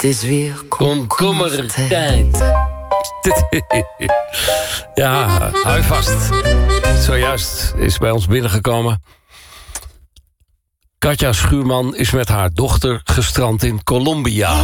Het is weer komkommertijd. Ja, hou je vast. Zojuist is bij ons binnengekomen. Katja Schuurman is met haar dochter gestrand in Colombia.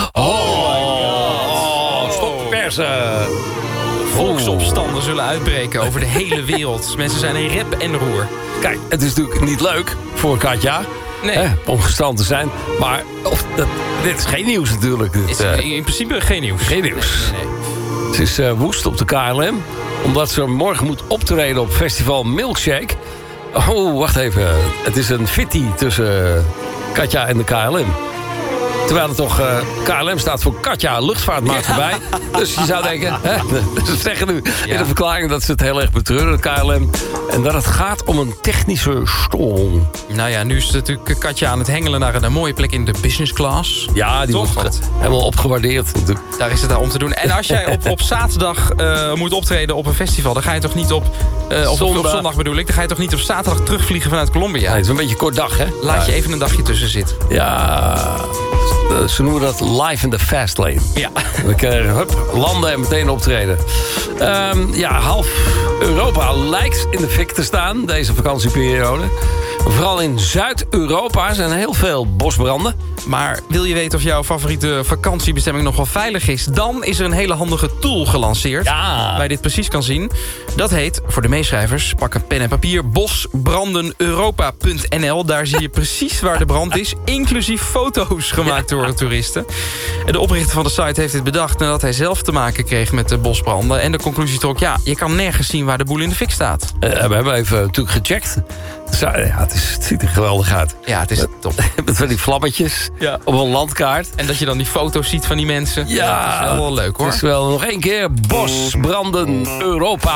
Stop de persen. Volksopstanden zullen uitbreken over de hele wereld. Mensen zijn in rep en roer. Kijk, het is natuurlijk niet leuk voor Katja... Nee. Om gestrand te zijn. Maar dit is geen nieuws natuurlijk. Is in principe geen nieuws. Geen nieuws. Nee. Ze is woest op de KLM. Omdat ze morgen moet optreden op festival Milkshake. Oh, wacht even. Het is een fitty tussen Katja en de KLM. Terwijl het toch KLM staat voor Katja Luchtvaartmaatschappij. Ja. Dus je zou denken... Ze zeggen nu in de verklaring dat ze het heel erg betreuren, de KLM. En dat het gaat om een technische storing. Nou ja, nu is natuurlijk Katja aan het hengelen naar een mooie plek in de business class. Ja, die wordt helemaal opgewaardeerd. Daar is het daar om te doen. En als jij op zaterdag moet optreden op een festival... dan ga je toch niet op zondag bedoel ik... dan ga je toch niet op zaterdag terugvliegen vanuit Colombia? Nee, het is een beetje een kort dag, hè? Laat je even een dagje tussen zitten. Ja... Ze noemen dat live in the fast lane. Ja. We kunnen landen en meteen optreden. Half Europa lijkt in de fik te staan, deze vakantieperiode. Vooral in Zuid-Europa zijn heel veel bosbranden. Maar wil je weten of jouw favoriete vakantiebestemming nog wel veilig is... dan is er een hele handige tool gelanceerd... waar je dit precies kan zien. Dat heet, voor de meeschrijvers, pak een pen en papier... bosbrandeneuropa.nl. Daar zie je precies waar de brand is... inclusief foto's gemaakt door toeristen. De oprichter van de site heeft dit bedacht... nadat hij zelf te maken kreeg met de bosbranden. En de conclusie trok, je kan nergens zien waar de boel in de fik staat. We hebben even natuurlijk gecheckt. Ja, het ziet er geweldig uit. Ja, het is top. Met van die vlammetjes op een landkaart. En dat je dan die foto's ziet van die mensen. Ja, dat is wel leuk hoor. Het is wel nog één keer bosbrandeneuropa.nl.